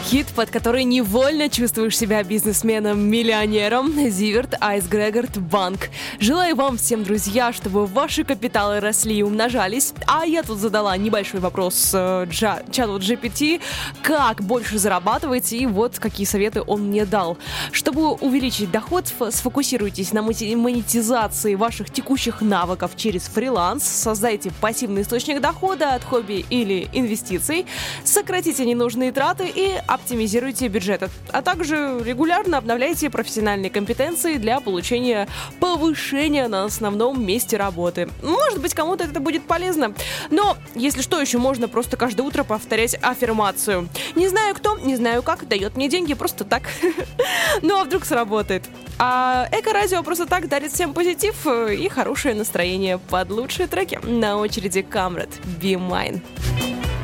Хит, под который невольно чувствуешь себя бизнесменом-миллионером. Зиверт, Айс Грегард, Банк. Желаю вам всем, друзья, чтобы ваши капиталы росли и умножались. А я тут задала небольшой вопрос чату GPT, как больше зарабатывать, и вот какие советы он мне дал. Чтобы увеличить доход, сфокусируйтесь на монетизации ваших текущих навыков через фриланс, создайте пассивный источник дохода от хобби или инвестиций, сократите ненужные траты и оптимизируйте бюджет, а также регулярно обновляйте профессиональные компетенции для получения повышения на основном месте работы. Может быть, кому-то это будет полезно, но, если что, еще можно просто каждое утро повторять аффирмацию. Не знаю кто, не знаю как, дает мне деньги просто так. Ну а вдруг сработает? А Эко-радио просто так дарит всем позитив и хорошее настроение под лучшие треки. На очереди Камрад, Be Mine.